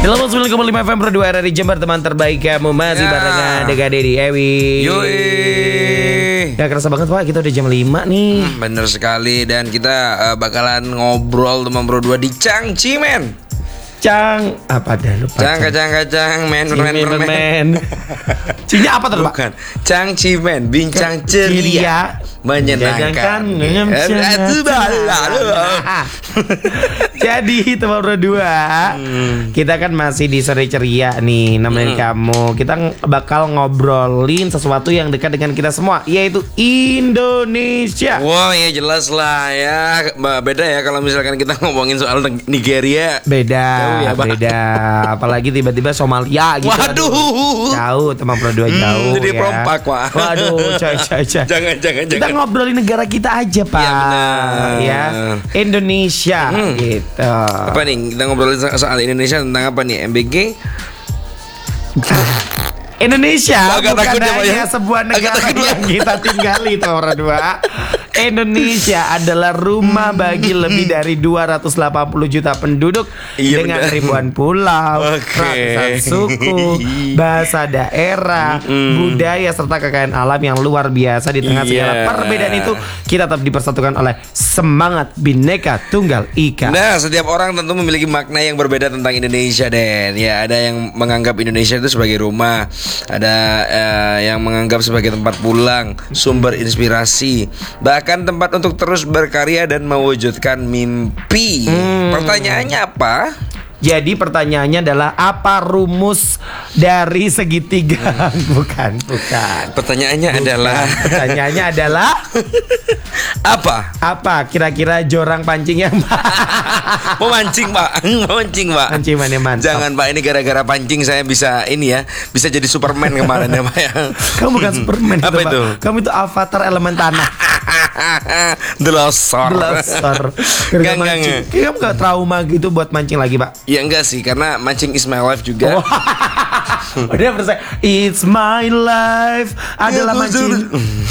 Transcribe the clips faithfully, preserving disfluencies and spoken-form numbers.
Selamat sembilan koma lima F M Pro dua R R I Jember, teman terbaik kamu. Masih Ya. barengan Dega Dedi Ewi. Yoi. Gak kerasa banget Pak, kita udah jam lima nih. Hmm, bener sekali. Dan kita uh, bakalan ngobrol teman Pro dua di Cangci men. Cang, apa dah lupa. Cang kacang kacang men men men men. men. Cinya apa tuh Pak? Bukan. Cangci men, bincang ceria, menyenangkan. Itu balah. Jadi teman Pro dua, hmm. kita kan masih di sore ceria nih nemenin hmm. kamu. Kita bakal ngobrolin sesuatu yang dekat dengan kita semua, yaitu Indonesia. Wow, ya jelas lah ya. Beda ya kalau misalkan kita ngomongin soal Nigeria. Beda. Ya, beda, apalagi tiba-tiba Somalia gitu. Waduh, jauh teman Pro dua jauh. Hmm, jadi ya. perompak Pak. Waduh, coy, coy, coy. Jangan, jangan, kita jangan. ngobrolin negara kita aja Pak. Ya benar. Ya, Indonesia. Hmm. Gitu. Apa nih? Kita ngobrolin soal Indonesia tentang apa nih? M B G? Indonesia agak bukan hanya ya? sebuah negara yang kita tinggali teman dua. Indonesia adalah rumah bagi lebih dari dua ratus delapan puluh juta penduduk, iya, dengan bener. ribuan pulau, okay. ratusan suku, bahasa daerah, mm-hmm. budaya serta kekayaan alam yang luar biasa. Di tengah yeah. segala perbedaan itu, kita tetap dipersatukan oleh semangat Bhinneka Tunggal Ika. Nah, setiap orang tentu memiliki makna yang berbeda tentang Indonesia, Den. Ya, ada yang menganggap Indonesia itu sebagai rumah, ada uh, yang menganggap sebagai tempat pulang, sumber inspirasi, bahkan tempat untuk terus berkarya dan mewujudkan mimpi. hmm. Pertanyaannya apa? Jadi pertanyaannya adalah, apa rumus dari segitiga? bukan, bukan. Pertanyaannya bukan. adalah Pertanyaannya adalah apa? Apa kira-kira jorang pancing yang mau mancing Pak? Mau mancing Pak? Mancing mana mantap. Jangan Pak, ini gara-gara pancing saya bisa ini ya, bisa jadi Superman kemarin ya Pak ya. Kamu bukan Superman. Apa itu, itu? Pak. Kamu itu avatar elemen tanah. Delosor. Delosor. Enggak, enggak, enggak. Kamu gak trauma gitu buat mancing lagi Pak? Ya enggak sih, karena mancing is my life juga. Oh. Udah percaya. It's my life adalah mancing.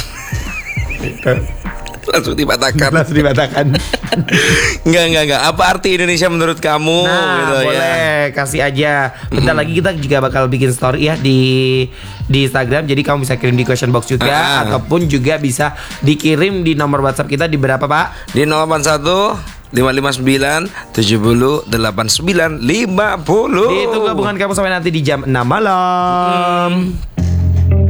Langsung dipatahkan. Langsung dipatahkan. Enggak, enggak, enggak. Apa arti Indonesia menurut kamu? Nah, gitu, boleh ya. Kasih aja. Bentar mm. lagi kita juga bakal bikin story ya di di Instagram. Jadi kamu bisa kirim di question box juga, ah. ataupun juga bisa dikirim di nomor WhatsApp kita di berapa Pak? Di nol delapan satu lima lima sembilan tujuh nol delapan sembilan lima nol. Itu gabungan kamu sampai nanti di jam enam malam. Hmm.